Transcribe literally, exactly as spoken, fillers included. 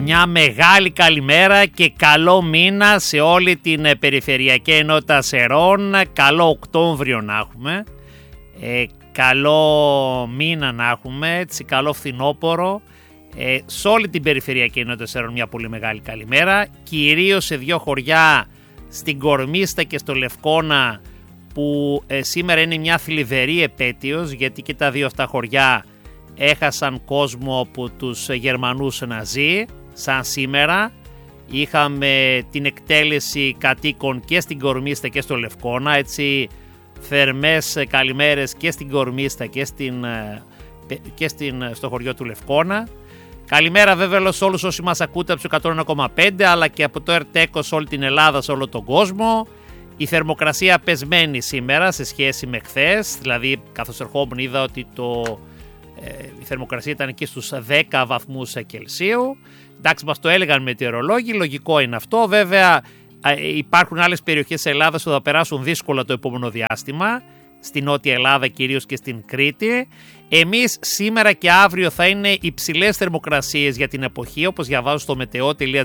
Μια μεγάλη καλημέρα και καλό μήνα σε όλη την Περιφερειακή Ενότητα Σερών. Καλό Οκτώβριο να έχουμε, ε, καλό μήνα να έχουμε, έτσι, καλό φθινόπωρο. Ε, σε όλη την Περιφερειακή Ενότητα Σερών μια πολύ μεγάλη καλημέρα. Κυρίως σε δύο χωριά, στην Κορμίστα και στο Λευκώνα, που ε, σήμερα είναι μια θλιβερή επέτειος, γιατί και τα δύο αυτά χωριά έχασαν κόσμο από τους Γερμανούς Ναζί. Σαν σήμερα είχαμε την εκτέλεση κατοίκων και στην Κορμίστα και στο Λευκώνα, έτσι θερμές καλημέρες και στην Κορμίστα και, στην, και στην, στο χωριό του Λευκώνα. Καλημέρα βέβαια σε όλους όσοι μας ακούτε από τους εκατόν ένα κόμμα πέντε, αλλά και από το ΕΡΤΕΚΟ σε όλη την Ελλάδα, σε όλο τον κόσμο. Η θερμοκρασία πεσμένη σήμερα σε σχέση με χθες, δηλαδή καθώς ερχόμουν είδα ότι το, ε, η θερμοκρασία ήταν εκεί στους δέκα βαθμούς Κελσίου. Εντάξει, μας το έλεγαν μετεωρολόγοι, λογικό είναι αυτό. Βέβαια ε, υπάρχουν άλλες περιοχές της Ελλάδας που θα περάσουν δύσκολα το επόμενο διάστημα, στην Νότια Ελλάδα κυρίως και στην Κρήτη. Εμείς σήμερα και αύριο θα είναι υψηλές θερμοκρασίες για την εποχή, όπως διαβάζω στο μετεό τελεία